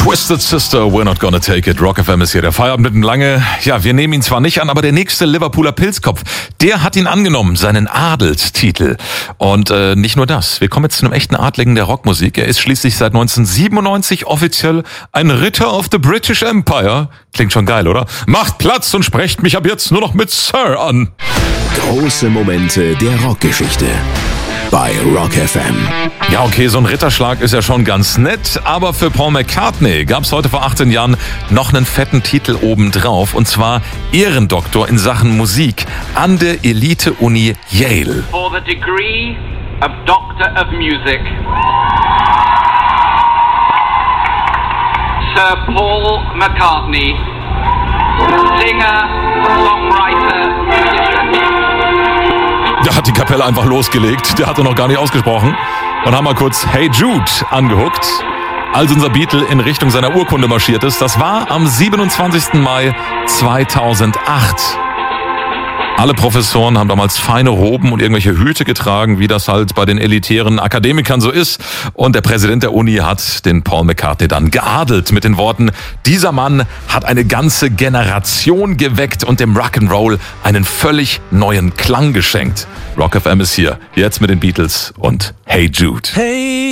Twisted Sister, we're not gonna take it. Rock FM ist hier der Feierabend mit dem Lange. Ja, wir nehmen ihn zwar nicht an, aber der nächste Liverpooler Pilzkopf, der hat ihn angenommen, seinen Adelstitel. Und nicht nur das, wir kommen jetzt zu einem echten Adligen der Rockmusik. Er ist schließlich seit 1997 offiziell ein Ritter of the British Empire. Klingt schon geil, oder? Macht Platz und sprecht mich ab jetzt nur noch mit Sir an. Große Momente der Rockgeschichte bei Rock FM. Ja, okay, so ein Ritterschlag ist ja schon ganz nett, aber für Paul McCartney gab's heute vor 18 Jahren noch einen fetten Titel obendrauf, und zwar Ehrendoktor in Sachen Musik an der Elite-Uni Yale. For the degree of Doctor of Music, Sir Paul McCartney, Singer, Songwriter, Musician. Da hat die Kapelle einfach losgelegt, der hatte noch gar nicht ausgesprochen, und haben mal kurz Hey Jude angehuckt, als unser Beatle in Richtung seiner Urkunde marschiert ist. Das war am 27. Mai 2008. Alle Professoren haben damals feine Roben und irgendwelche Hüte getragen, wie das halt bei den elitären Akademikern so ist. Und der Präsident der Uni hat den Paul McCartney dann geadelt mit den Worten: Dieser Mann hat eine ganze Generation geweckt und dem Rock'n'Roll einen völlig neuen Klang geschenkt. Rock FM ist hier, jetzt mit den Beatles und Hey Jude. Hey